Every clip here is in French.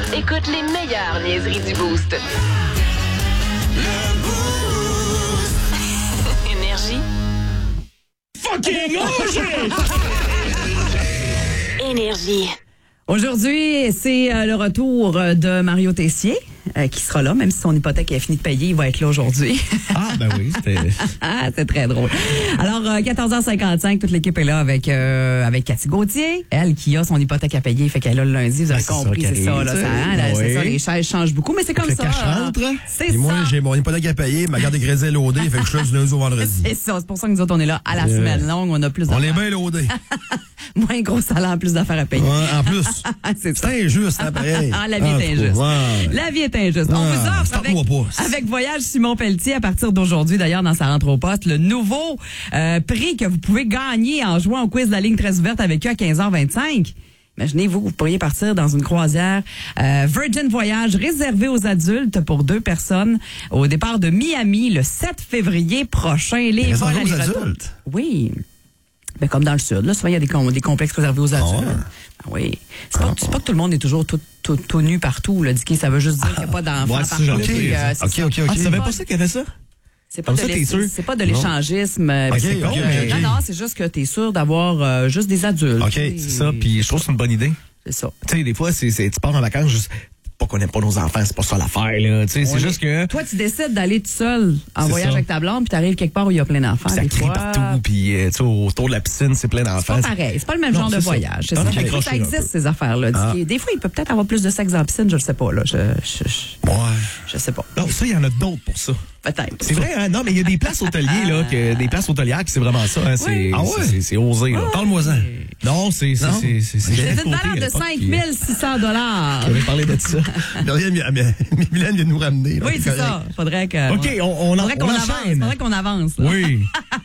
écoute les meilleures niaiseries du Boost. Énergie. Fucking Énergie. Aujourd'hui, c'est le retour de Mario Tessier qui sera là, même si son hypothèque est finie de payer, il va être là aujourd'hui. Ah, ben oui, c'était... C'est très drôle. Alors, 14h55, toute l'équipe est là avec Cathy Gauthier, elle qui a son hypothèque à payer, fait qu'elle a le lundi, vous avez compris, c'est ça, là, c'est ça, les chaises changent beaucoup, mais c'est comme ça. Le cash rentre. C'est Et ça. moi, j'ai mon hypothèque à payer, ma carte de crédit est loadée, fait que je suis là du lundi au vendredi. C'est ça, c'est pour ça que nous autres, on est là à la semaine longue, on a plus On d'affaires. est bien loadés. Moins gros salaire, plus d'affaires à payer. Ouais, en plus. C'est ça. C'est injuste, hein, pareil. Ah, la vie est injuste. Ouais. La vie est injuste. On vous offre starte-moi pas. avec Voyage Simon Pelletier à partir d'aujourd'hui, d'ailleurs, dans sa rentre au poste, le nouveau prix que vous pouvez gagner en jouant au quiz de la ligne très ouverte avec eux à 15h25. Imaginez-vous, vous pourriez partir dans une croisière Virgin Voyage réservée aux adultes pour 2 personnes au départ de Miami le 7 février prochain. Les vols Réservé aux aller-retour. adultes? Oui. Ben, comme dans le sud, là, souvent, il y a des complexes réservés aux adultes. Ah oui. C'est pas que tout le monde est toujours tout nu partout, là. Ça veut juste dire qu'il n'y a pas d'enfants ouais, partout. OK. C'est ça. OK. Ah, tu savais pas ça qu'il y avait ça? C'est pas, Comme ça, t'es sûr? c'est pas de l'échangisme. OK. Non, c'est juste que t'es sûr d'avoir juste des adultes. OK, c'est ça. Puis je trouve que c'est une bonne idée. C'est ça. Tu sais, des fois, tu pars en vacances juste... Pas qu'on n'aime pas nos enfants, c'est pas ça l'affaire, là. Tu sais, c'est juste que... Toi, tu décides d'aller tout seul en C'est voyage ça. avec ta blonde, puis t'arrives quelque part où il y a plein d'enfants. Ça des crie fois. partout, puis tu sais, autour de la piscine, c'est plein C'est d'enfants. pas pareil. C'est pas le même Non, genre de c'est ça. voyage. C'est Ah, ça. j'ai Fait que accroché ça un existe, peu. ces affaires-là. Des fois, il peut peut-être avoir plus de sexe en piscine, je le sais pas, là. Ouais. Je sais pas. Non, ça, il y en a d'autres pour ça. Peut-être. C'est vrai, hein? Non, mais il y a des places hôtelières, là, des places hôtelières qui c'est vraiment ça, hein? Oui. Ah ouais? C'est osé, là. Parle-moi-ça. Non, c'est C'est une valeur de 5 $600. J'avais parlé de ça. Mylène vient nous ramener. là, Oui, c'est correct. ça. Faudrait que. OK, on Faudrait qu'on avance. enchaîne. Faudrait qu'on avance. Là. Oui.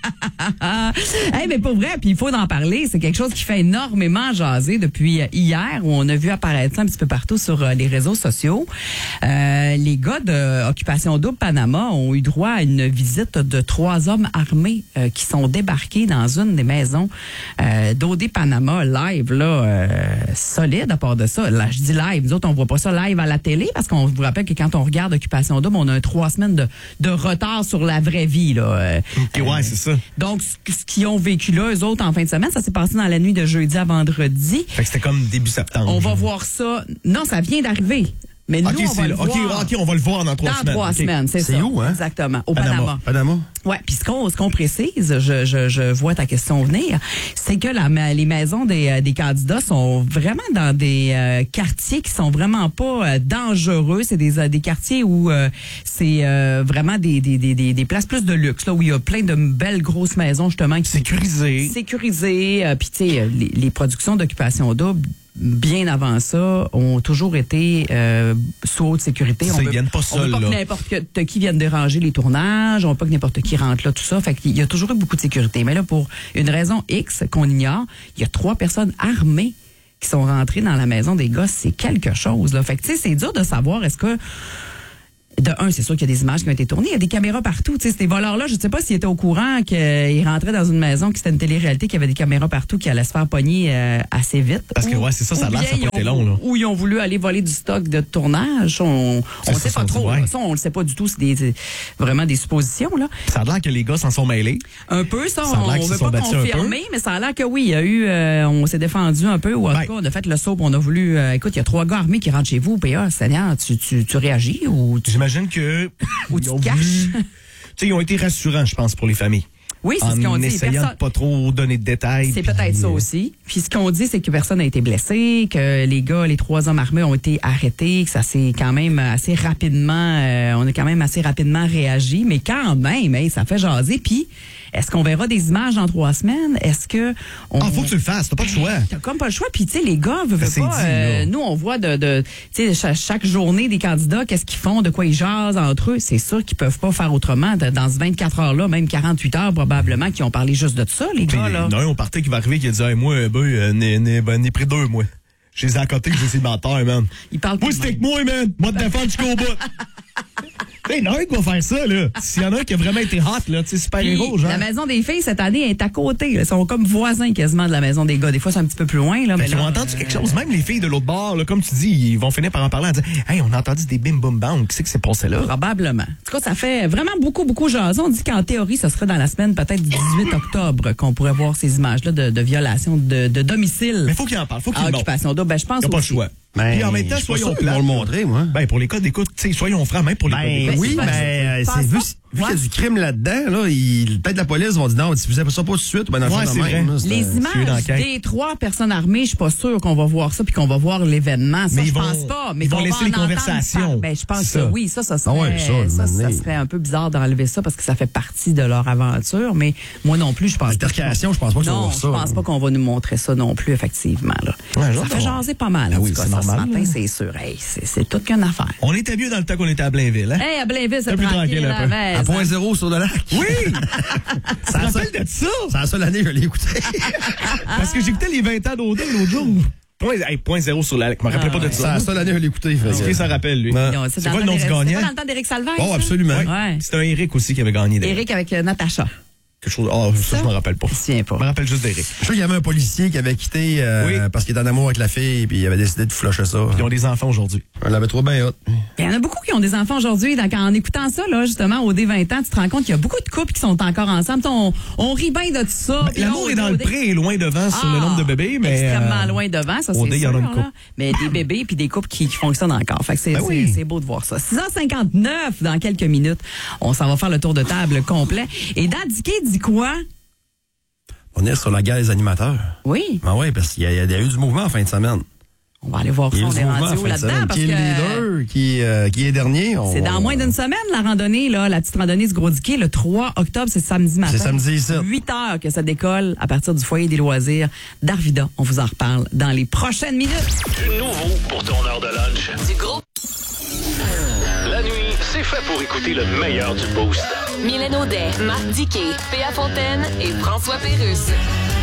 Mais pour vrai, puis il faut en parler. C'est quelque chose qui fait énormément jaser depuis hier, où on a vu apparaître ça un petit peu partout sur les réseaux sociaux. Les gars de Occupation Double Panama ont eu droit à une visite de 3 hommes armés qui sont débarqués dans une des maisons d'OD Panama live, là, solide à part de ça. Là, je dis live. Nous autres, on voit pas ça live à la télé parce qu'on vous rappelle que quand on regarde Occupation Double, on a 3 semaines de retard sur la vraie vie, là. OK, ouais, c'est ça. Donc, ce qu'ils ont vécu là, eux autres, en fin de semaine, ça s'est passé dans la nuit de jeudi à vendredi. Fait que c'était comme début septembre. On va voir ça. Non, ça vient d'arriver. Mais nous, OK, on va le voir OK, on va le voir dans 3 semaines. dans 3 OK. semaines, c'est ça. C'est où, hein? Exactement. Au Panama. Panama. Ouais, puis ce qu'on précise, je vois ta question venir, c'est que les maisons des candidats sont vraiment dans des quartiers qui sont vraiment pas dangereux. C'est des quartiers où c'est vraiment des places plus de luxe, là où il y a plein de belles grosses maisons justement qui Sécurisé. sécurisées. Puis tu sais, les productions d'Occupation Double. Bien avant ça, ont toujours été sous haute sécurité. Ça, ils viennent pas seuls, on veut pas là. que n'importe qui vienne déranger les tournages, on veut pas que n'importe qui rentre là, tout ça. Fait qu'il y a toujours eu beaucoup de sécurité. Mais là, pour une raison X qu'on ignore, il y a 3 personnes armées qui sont rentrées dans la maison des gars. C'est quelque chose, là. Fait que, tu sais, c'est dur de savoir, est-ce que... De un, c'est sûr qu'il y a des images qui ont été tournées. Il y a des caméras partout. Tu sais, ces voleurs-là, je ne sais pas s'ils étaient au courant qu'ils rentraient dans une maison, que c'était une télé-réalité, qu'il y avait des caméras partout qui allaient se faire pogner assez vite. Parce que, ouais, c'est ça, ça a l'air, ça a pas été long, là. Ou ils ont voulu aller voler du stock de tournage. On Ça, ne sait ça pas sont trop. dit, ouais. Ça, on le sait pas du tout. C'est vraiment des suppositions, là. Ça a l'air que les gars s'en sont mêlés. Un peu, ça, Ça a l'air on qu'ils ne se veut sont pas battus un peu. confirmer, mais ça a l'air que oui, il y a eu, on s'est défendu un peu, ou en tout cas, on a fait le saut, puis on a voulu, écoute, il y a 3 gars armés qui rentrent chez vous, puis Seigneur, tu réagis ou tu... J'imagine que... Ou tu ils ont te caches. voulu- Tu sais, ils ont été rassurants, je pense, pour les familles. Oui, c'est ce qu'ils ont En dit. essayant Personne- de pas trop donner de détails. C'est puis, peut-être ça aussi. Puis ce qu'on dit, c'est que personne n'a été blessé, que les 3 hommes armés ont été arrêtés, que ça s'est quand même assez rapidement, on a quand même assez rapidement réagi, mais quand même, hey, ça fait jaser. Puis, est-ce qu'on verra des images dans 3 semaines? Est-ce que... faut que tu le fasses, t'as pas le choix. T'as comme pas le choix. Puis, tu sais, les gars, veulent c'est pas... dit, là. nous, on voit tu sais, chaque journée des candidats, qu'est-ce qu'ils font, de quoi ils jasent entre eux. C'est sûr qu'ils peuvent pas faire autrement. Dans ce 24 heures-là, même 48 heures probablement, qui ont parlé juste de ça, les gars, là. Il y en a un au party qui va arriver qui a dit hey, moi, n'ai pris 2, moi. J'ai les à côté que j'ai essayé de mentir, man. Ils parlent Moi, tout de c'était même. que moi, man. Moi, te défendre jusqu'au bout. Il y en a un qui va faire ça, là. S'il y en a un qui a vraiment été hot, là, tu sais, super-héros, genre. La maison des filles, cette année, est à côté. Là. Ils sont comme voisins quasiment de la maison des gars. Des fois, c'est un petit peu plus loin. Là, mais Ils ont entendu quelque chose. Même les filles de l'autre bord, là, comme tu dis, ils vont finir par en parler en disant « Hey, on a entendu des bim-bum-bam. Qu'est-ce qui s'est passé là? » Probablement. En tout cas, ça fait vraiment beaucoup jaser. On dit qu'en théorie, ce serait dans la semaine peut-être du 18 octobre qu'on pourrait voir ces images-là de violation de domicile. Mais faut qu'il en parle. Faut qu'il le montre. Occupation double. Ben, je pense Il n'y a pas le aussi. choix. Ben, Puis en même temps, je suis pas soyons sûr qu'ils vont plates. le montrer, moi. Ben, pour les codes d'écoute, tu sais, soyons francs, même pour les codes Ben d'écoute. oui, c'est mais pas- c'est vu Ouais. qu'il y a du crime là-dedans, là, peut-être la police va dire non, si vous avez ça pas tout de suite, ben dans le Ouais, fond de c'est même, vrai. là, c'est Les un- suivi images d'enquête. des 3 personnes armées, je suis pas sûre qu'on va voir ça puis qu'on va voir l'événement. Ça, Mais je ils vont- pense pas. Mais ils vont qu'on va laisser les en entendre conversations. parler. Ben, je pense C'est que ça. oui, ça serait, Ah ouais, ça maintenant. serait un peu bizarre d'enlever ça parce que ça fait partie de leur aventure. Mais moi non plus, je pense pas. Altercation, je pense pas que ça va Non, voir je ça. pense pas qu'on va nous montrer ça non plus, effectivement. Là. Ouais, Ça genre, fait jaser pas mal. Ben en oui, tout cas, c'est ça, normal, ce matin, là. c'est sûr. Hey, c'est toute qu'une affaire. On était mieux dans le temps qu'on était à Blainville, hein? Hey, à Blainville, c'est Un peu plus tranquille. tranquille, un peu. la À veille, point zéro sur le lac. Oui! Ça Tu te a ça- rappelles de ça? C'est la seule année que je l'ai écouté. Parce que j'écoutais les 20 ans d'Odin l'autre jour. Point zéro sur la... Je me rappelais pas de C'est ça. la seule année que je l'ai écouté. fait Est-ce que- qu'il s'en rappelle, lui? Ouais. Ils ont- C'est dans quoi le nom du temps d'Éric- gagnant? C'est pas dans le temps d'Éric Salvaire? Oh, ça? absolument. Ouais. C'était un Eric aussi qui avait gagné. d'ailleurs. Éric avec Natacha. Quelque chose... Ah, ça, je me rappelle pas. Je me souviens pas. Je me rappelle juste d'Eric. Je suis sûr qu'il y avait un policier qui avait quitté Oui. parce qu'il était en amour avec la fille puis il avait décidé de flusher ça. Ils ont des enfants aujourd'hui. On l'avait trouvé bien hot. Il y en a beaucoup qui ont des enfants aujourd'hui. Donc, en écoutant ça, là, justement, au D20 ans, tu te rends compte qu'il y a beaucoup de couples qui sont encore ensemble. On rit bien de tout ça. Puis là, L'amour au- est dans au le D- pré et loin devant sur le Ah, nombre de bébés, mais... extrêmement loin devant, ça, au c'est dé, il y en a sûr, une couple. là. Mais des bébés puis des couples qui fonctionnent encore. Fait que c'est Ben oui. c'est beau de voir ça. 6h59 dans quelques minutes. On s'en va faire le tour de table complet. Et Dan Diquet dit quoi? On est sur la guerre des animateurs. Oui. Ah ouais, parce qu'il y a eu du mouvement en fin de semaine. On va aller voir Il y ça. a eu On du est mouvement en rendu où fin de là-dedans? semaine. Parce Qui est le que leader, qui est dernier. c'est dans moins d'une semaine, la randonnée, là, la petite randonnée du Gros Diquet, le 3 octobre, c'est samedi matin. C'est samedi ici. 8 heures que ça décolle à partir du foyer des loisirs d'Arvida. On vous en reparle dans les prochaines minutes. Du nouveau pour ton heure de lunch. Du gros La nuit, c'est fait pour écouter le meilleur du boost. Mylène Audet, Marc Diquet, Péa Fontaine et François Pérusse.